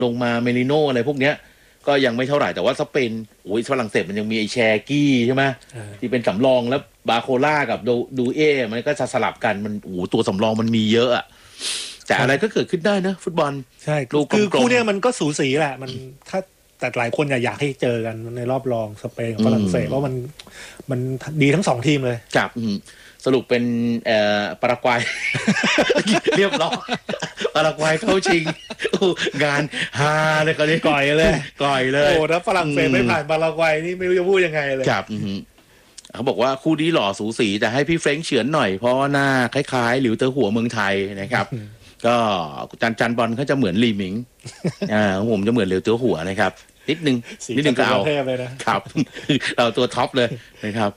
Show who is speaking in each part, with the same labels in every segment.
Speaker 1: ลงมาเมริโนอะไรพวกเนี้ยก็ยังไม่เท่าไหร่แต่ว่าสเปนโอ้ยฝรั่งเศสมันยังมีไอแชร์กี้ใช่ไหมที่เป็นสำรองแล้วบาโคล่ากับดูเอมันก็จะสลับกันมันโอ้ตัวสำรองมันมีเยอะอะแต่อะไรก็เกิดขึ้นได้นะฟุตบอล
Speaker 2: ใช่คือคู่เนี้ยมันก็สูสีแหละมันถ้าแต่หลายคนอยากให้เจอกันในรอบรองสเปนกับฝรั่งเศสเพราะมันดีทั้ง2ทีมเลย
Speaker 1: ครับสรุปเป็นปารากวัย เรียบร้อยปารากวัยเข้าชิงงานฮาเลยก็นี้
Speaker 2: ก่อยเลย
Speaker 1: โอ้
Speaker 2: ถ้าฝรั่งเศสไม่ผ่านปารากวัยนี่ไม่รู้จะพูดยังไงเลย
Speaker 1: ครับเขาบอกว่าคู่นี้หล่อสูสีแต่ให้พี่เฟรงค์เฉือนหน่อยเพราะว่าหน้าคล้ายๆหลิวเตอร์หัวเมืองไทยนะครับ ก็จันบอลเขาจะเหมือนลีหมิงผมจะเหมือนหลิวเตอร์หัวนะครับนิดนึงก็เอาครับเราตัวท็อปเลยนะครับ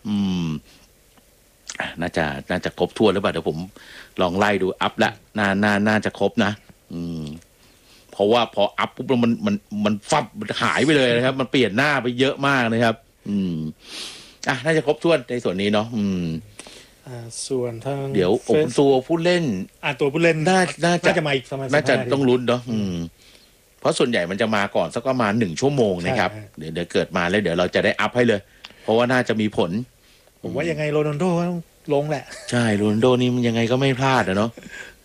Speaker 1: น่าจะครบถ้วนหรือเปล่าเดี๋ยวผมลองไล่ดูอัพละน่าจะครบนะเพราะว่าพออัพปุ๊บมันฟับหายไปเลยนะครับมันเปลี่ยนหน้าไปเยอะมากนะครับน่าจะครบถ้วนในส่วนนี้เนาะ
Speaker 2: ส่วนทาง
Speaker 1: เดี๋ยวตัวผู้เล่น
Speaker 2: ตัวผู้เล่น
Speaker 1: น่าจะ
Speaker 2: มาอีกประมาณ
Speaker 1: น่าจะต้องลุ้นเนาะเพราะส่วนใหญ่มันจะมาก่อนสักประมาณ1 ชั่วโมงนะครับเดี๋ยวเกิดมาแล้วเดี๋ยวเราจะได้อัพให้เลยเพราะว่าน่าจะมีผล
Speaker 2: ผมว่ายังไงโรนัลโดก็ต้องลงแหละ
Speaker 1: ใช่โรนัลโดนี่มันยังไงก็ไม่พลาดเนาะ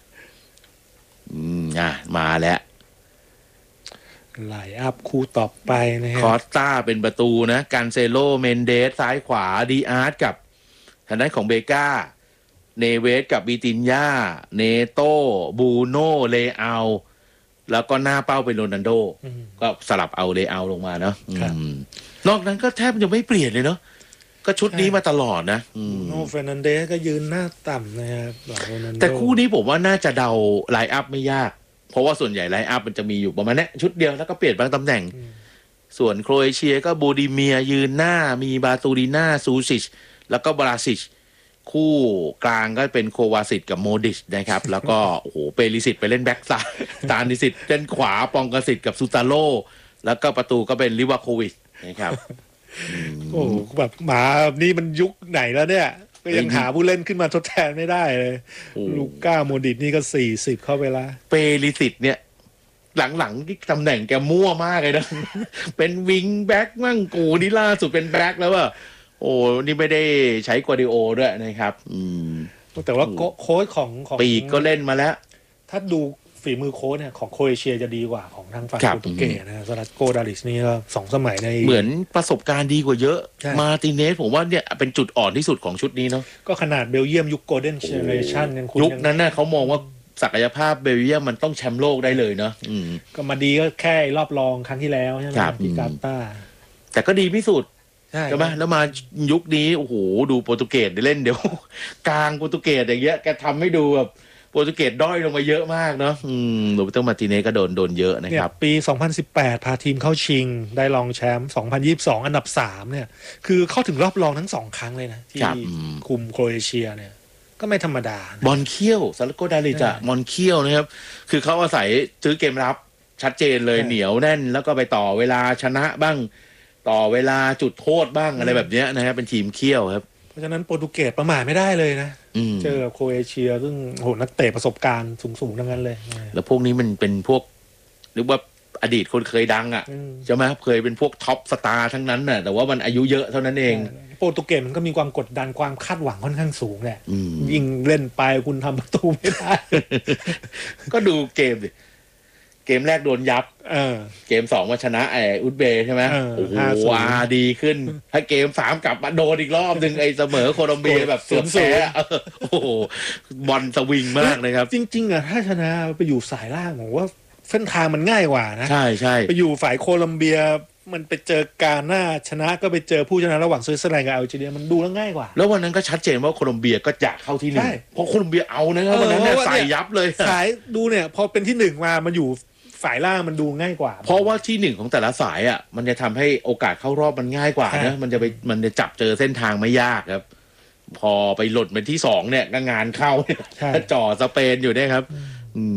Speaker 1: มาแล้ว
Speaker 2: ไลน์อัพคู่ต่อไปนะครับ
Speaker 1: คอสตาเป็นประตูนะการเซโลเมนเดสซ้ายขวาดีอาร์ตกับทางด้านของเบก้าเนเวสกับบิตินญาเนโตบูโนเลอาแล้วก็หน้าเป้าเป็นโรนัลโดก็สลับเอาเลอาลงมาเนาะนอกนั้นก็แทบจะไม่เปลี่ยนเลยเนาะก็ชุดนี้มาตลอดนะ
Speaker 2: โนเฟร์นันเดสก็ยืนหน้าต่ำนะครับ
Speaker 1: แต่คู่นี้ผมว่าน่าจะเดาไลน์อัพไม่ยากเพราะว่าส่วนใหญ่ไลน์อัพมันจะมีอยู่ประมาณนี้ชุดเดียวแล้วก็เปลี่ยนบางตำแหน่งส่วนโครเอเชียก็บูดิเมียยืนหน้ามีบาตูดิน่าซูซิชแล้วก็บราซิชคู่กลางก็เป็นโควาซิตกับโมดิชนะครับแล้วก็โอ้โหเปริสิตไปเล่นแบ็กซ้ายตานิสิตเล่นขวาปองกสิตกับซูตาโลแล้วก็ประตูก็เป็นลิวาโควิชนะครับ
Speaker 2: โอ้แบบหมานี่มันยุคไหนแล้วเนี่ยก็ยังหาผู้เล่นขึ้นมาทดแทนไม่ได้เลยลูก้าโมดิชนี่ก็40เข้าไปละ
Speaker 1: เปริสิตเนี่ยหลังๆที่ตำแหน่งแกมั่วมากเลยนะ เป็นวิงแบ็กมั่งกูนี่ล่าสุดเป็นแบ็กแล้วว่าโอ้นี่ไม่ได้ใช้กัวดิโอด้วยนะครับ
Speaker 2: แต่ว่าโค้ชของ
Speaker 1: ปีกก็เล่นมาแล้ว
Speaker 2: ถ้าดูฝีมือโค้ชเนี่ยของโครเอเชียจะดีกว่าของทางฝั่งโปรตุเกสนะซาลาโกดาลิสนี่ก็2 สมัยใน
Speaker 1: เหมือนประสบการณ์ดีกว่าเยอะมาติเนสผมว่าเนี่ยเป็นจุดอ่อนที่สุดของชุดนี้เนาะ
Speaker 2: ก็ขนาดเบลเยียมยุคโกลเด้นเจเนอเรชั่น
Speaker 1: ยุคนั้นน่ะเขามองว่าศักยภาพเบลเยียมมันต้องแชมป์โลกได้เลยเนาะ
Speaker 2: ก็มาดีก็แค่รอบรองครั้งที่แล้วใช่ไหมที่กาตาร์
Speaker 1: แต่ก็ดีที่สุดใช่ไหมแล้วมายุคนี้โอ้โหดูโปรตุเกสเล่นเดี๋ยวกลางโปรตุเกสอย่างเงี้ยแกทำให้ดูแบบโปรตุเกสด้อยลงมาเยอะมากเนาะโรเบร์โต มาร์ติเนสก็โดนเยอะนะครับ
Speaker 2: ปี2018พาทีมเข้าชิงได้รองแชมป์2022อันดับ3เนี่ยคือเข้าถึงรอบรองทั้ง2 ครั้งเลยนะที่คุมโครเอเชียเนี่ยก็ไม่ธรรมดา
Speaker 1: บอลเคี้ยวซาลโกดาลิจะบอลเคี้ยวนะครับคือเขาอาศัยซื้อเกมรับชัดเจนเลยเหนียวแน่นแล้วก็ไปต่อเวลาชนะบ้างต่อเวลาจุดโทษบ้างอะไรแบบนี้นะครับเป็นทีมเคี้ยวครับ
Speaker 2: เพราะฉะนั้นโปรตุเกสประมาทไม่ได้เลยนะเจอโครเอเชียซึ่งโหนักเตะประสบการณ์สูงๆทั้งนั้นเลย
Speaker 1: แล้วพวกนี้มันเป็นพวกหรือว่าอดีตคนเคยดังอ่ะใช่ไหมเคยเป็นพวกท็อปสตาร์ทั้งนั้นน่ะแต่ว่ามันอายุเยอะเท่านั้นเอง
Speaker 2: โปรตุเกสมันก็มีความกดดันความคาดหวังค่อนข้างสูงแหละยิ่งเล่นไปคุณทำประตูไม่ได้
Speaker 1: ก็ดูเกมดิเกมแรกโดนยับเกม2มาชนะอุซเบย์ใช่ไหมโอ้โหดีขึ้นถ้าเกม3กลับมาโดนอีกรอบนึงเสมอโคลอมเบียแบบเกือบแพ้โอ้โหบอลสวิงมากเลยครับ
Speaker 2: จริงๆอ่ะถ้าชนะไปอยู่สายล่างผมว่าเส้นทางมันง่ายกว่านะ
Speaker 1: ใช่
Speaker 2: ไปอยู่ฝ่ายโคลอมเบียมันไปเจอกาหน้าชนะก็ไปเจอผู้ชนะระหว่างสวิตเซอร์แลนด์กับอัลจีเรียมันดูแล้วง่ายกว่า
Speaker 1: แล้ววันนั้นก็ชัดเจนว่าโคลอมเบียก็อยากเข้าที่1เพราะโคลอมเบียเอานะครับวันนั้นเนี่ยใส่ยับเลย
Speaker 2: สายดูเนี่ยพอเป็นที่1มามันอยู่ฝ่ายล่างมันดูง่ายกว่า
Speaker 1: เพราะว่าที่1ของแต่ละสายอ่ะมันจะทำให้โอกาสเข้ารอบมันง่ายกว่านะมันจะจับเจอเส้นทางไม่ยากครับพอไปหล่นเป็นที่2เนี่ยก็งานเข้าจ่อสเปนอยู่เนี่ยครับ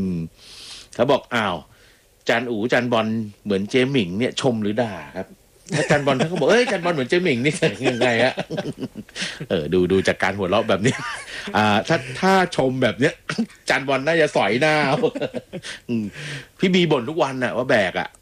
Speaker 1: เขาบอกอ้าวจันบอลเหมือนเจมิงเนี่ยชมหรือด่าครับอาจารย์บอลท่านก็บอกอาจารย์บอลเหมือนเจมิงนี่ยังไงฮะดูจากการหัวเราะแบบนี้ถ้าชมแบบเนี้ยอาจารย์บอลน่าจะสอยหน้าพี่บีบ่นทุกวันน่ะว่าแบก